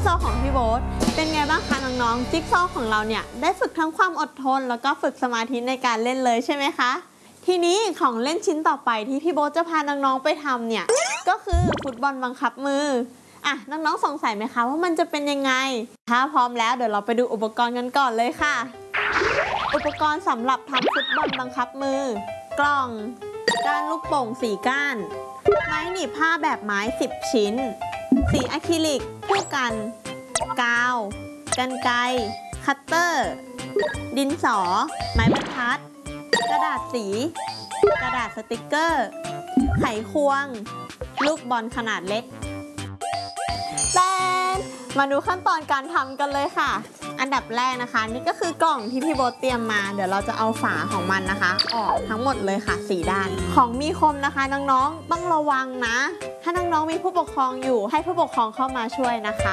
ซอว์ของพี่โบ๊ทเป็นไงบ้างคะน้องๆจิ๊กซอว์ของเราเนี่ยได้ฝึกทั้งความอดทนแล้วก็ฝึกสมาธิในการเล่นเลยใช่ไหมคะทีนี้ของเล่นชิ้นต่อไปที่พี่โบ๊ทจะพาน้องๆไปทำเนี่ยก็คือฟุตบอลบังคับมือน้องๆสงสัยไหมคะว่ามันจะเป็นยังไงถ้าพร้อมแล้วเดี๋ยวเราไปดูอุปกรณ์กันก่อนเลยค่ะอุปกรณ์สำหรับทำฟุตบอลบังคับมือกล่องก้านลูกโป่ง4 ก้านไม้หนีบผ้าแบบไม้10 ชิ้นสีอะคริลิกคู่กันกาวกรรไกรคัตเตอร์ดินสอไม้บรรทัดกระดาษสีกระดาษสติกเกอร์ไขควงลูกบอลขนาดเล็กมาดูขั้นตอนการทำกันเลยค่ะอันดับแรกนะคะนี่ก็คือกล่องที่พี่โบ๊ทเตรียมมาเดี๋ยวเราจะเอาฝาของมันนะคะออกทั้งหมดเลยค่ะ4 ด้านของมีคมนะคะน้องๆต้องระวังนะถ้าน้องๆมีผู้ปกครองอยู่ให้ผู้ปกครองเข้ามาช่วยนะคะ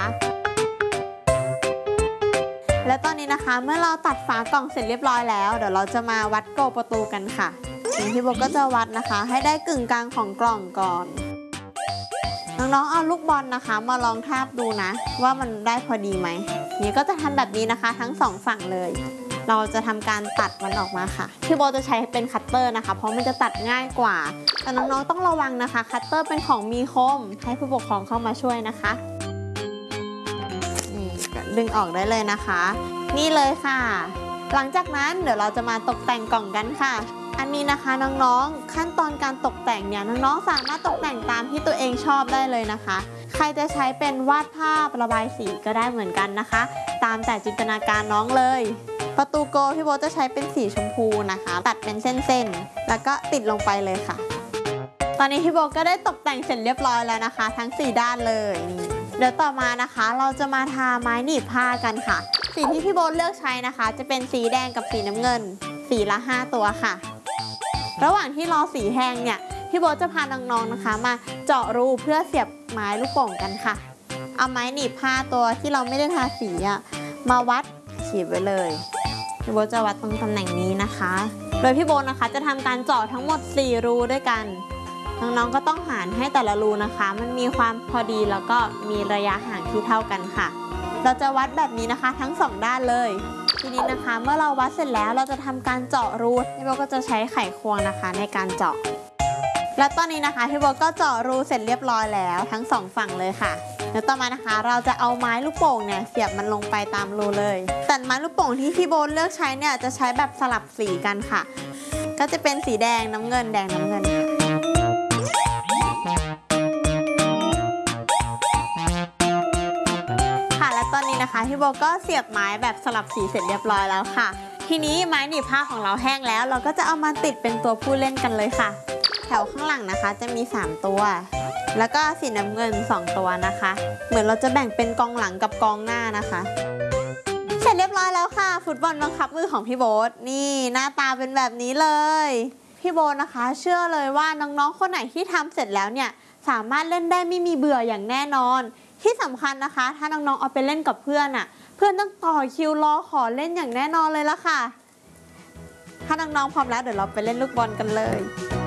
และตอนนี้นะคะเมื่อเราตัดฝากล่องเสร็จเรียบร้อยแล้วเดี๋ยวเราจะมาวัดโกประตูกันค่ะพี่โบ๊ทก็จะวัดนะคะให้ได้กึ่งกลางของกล่องก่อนน้องๆเอาลูกบอลนะคะมาลองทาบดูนะว่ามันได้พอดีไหมนี่ก็จะทำแบบนี้นะคะทั้ง2 ฝั่งเลยเราจะทำการตัดมันออกมาค่ะพี่โบจะใช้เป็นคัตเตอร์นะคะเพราะมันจะตัดง่ายกว่าแต่น้องๆต้องระวังนะคะคัตเตอร์เป็นของมีคมให้ผู้ปกครองเข้ามาช่วยนะคะนี่ดึงออกได้เลยนะคะนี่เลยค่ะหลังจากนั้นเดี๋ยวเราจะมาตกแต่งกล่องกันค่ะอันนี้นะคะน้องๆขั้นตอนการตกแต่งเนี่ยน้องๆสามารถตกแต่งตามที่ตัวเองชอบได้เลยนะคะใครจะใช้เป็นวาดภาพระบายสีก็ได้เหมือนกันนะคะตามแต่จินตนาการน้องเลยประตูโกพี่โบจะใช้เป็นสีชมพูนะคะตัดเป็นเส้นๆแล้วก็ติดลงไปเลยค่ะตอนนี้พี่โบก็ได้ตกแต่งเสร็จเรียบร้อยแล้วนะคะทั้ง4 ด้านเลยเดี๋ยวต่อมานะคะเราจะมาทาไม้หนีบผ้ากันค่ะสีที่พี่โบเลือกใช้นะคะจะเป็นสีแดงกับสีน้ำเงินสีละ5 ตัวค่ะระหว่างที่รอสีแห้งเนี่ยพี่โบ๊ทจะพาน้องๆนะคะมาเจาะรูเพื่อเสียบไม้ลูกโป่งกันค่ะเอาไม้หนีบผ้าตัวที่เราไม่ได้ทาสีมาวัดขีดไว้เลยพี่โบ๊ทจะวัดตรงตำแหน่งนี้นะคะโดยพี่โบ๊ทนะคะจะทำการเจาะทั้งหมด4 รูด้วยกันน้องๆก็ต้องหารให้แต่ละรูนะคะมันมีความพอดีแล้วก็มีระยะห่างที่เท่ากันค่ะเราจะวัดแบบนี้นะคะทั้ง2 ด้านเลยทีนี้นะคะเมื่อเราวัดเสร็จแล้วเราจะทำการเจาะรูพี่โบ๊ทก็จะใช้ไขควงนะคะในการเจาะและตอนนี้นะคะพี่โบ๊ทก็เจาะรูเสร็จเรียบร้อยแล้วทั้ง2 ฝั่งเลยค่ะเดี๋ยวต่อมานะคะเราจะเอาไม้ลูกโป่งเนี่ยเสียบมันลงไปตามรูเลยแต่ไม้ลูกโป่งที่พี่โบ๊ทเลือกใช้เนี่ยจะใช้แบบสลับสีกันค่ะก็จะเป็นสีแดงน้ำเงินแดงน้ำเงินและตอนนี้นะคะพี่โบก็เสียบไม้แบบสลับสีเสร็จเรียบร้อยแล้วค่ะทีนี้ไม้หนีบผ้าของเราแห้งแล้วเราก็จะเอามาติดเป็นตัวผู้เล่นกันเลยค่ะแถวข้างหลังนะคะจะมี3 ตัวแล้วก็สีน้ำเงิน2 ตัวนะคะเหมือนเราจะแบ่งเป็นกองหลังกับกองหน้านะคะเสร็จเรียบร้อยแล้วค่ะฟุตบอลบังคับมือของพี่โบ๊ทนี่หน้าตาเป็นแบบนี้เลยพี่โบ๊ทนะคะเชื่อเลยว่าน้องๆคนไหนที่ทำเสร็จแล้วเนี่ยสามารถเล่นได้ไม่มีเบื่ออย่างแน่นอนที่สำคัญนะคะถ้าน้องๆเอาไปเล่นกับเพื่อนเพื่อนต้องต่อคิวรอขอเล่นอย่างแน่นอนเลยละค่ะถ้าน้องๆพร้อมแล้วเดี๋ยวเราไปเล่นลูกบอลกันเลย